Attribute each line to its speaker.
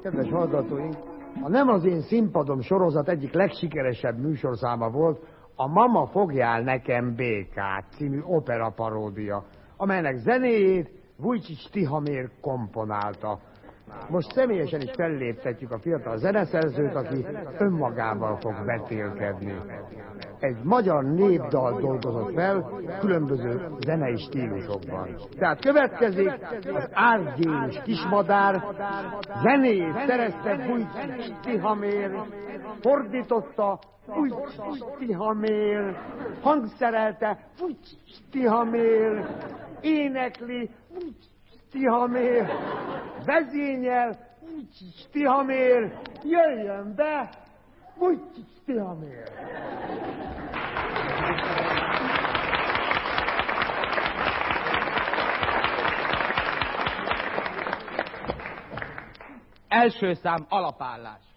Speaker 1: Kedves hallgatóink, a Nem az én színpadom sorozat egyik legsikeresebb műsorszáma volt a Mama fogjál nekem békát című operaparódia, amelynek zenéjét Vujcic Tihamér komponálta. Most személyesen is felléptetjük a fiatal zeneszerzőt, aki önmagával fog vetélkedni. Egy magyar népdal dolgozott fel különböző zenei stílusokban. Tehát következik az árgyénis kismadár, zenéjét szerezte Vujcic Tihamér, fordította Vujcic Tihamér, hangszerelte Vujcic Tihamér, énekli Vujcic Tihamér, vezényel Vujcic Tihamér, jöjjön be Vujcic Tihamér!
Speaker 2: Első szám, alapállás.